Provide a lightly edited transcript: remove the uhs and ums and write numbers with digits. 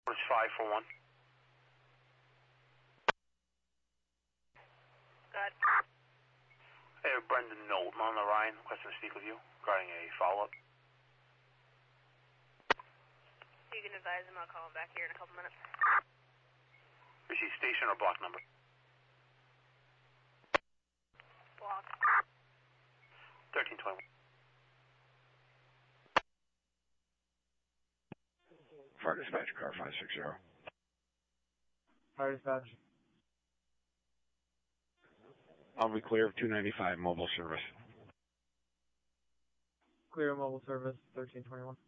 It's 541. Got it. Hey, Brendan Knowlton on the Ryan, requesting to speak with you regarding a follow-up. You can advise him. I'll call him back here in a couple minutes. Receive station or block number? Block. 1321. Fire dispatch, car 560. Fire dispatch. I'll be clear of 295 mobile service. Clear mobile service, 1321.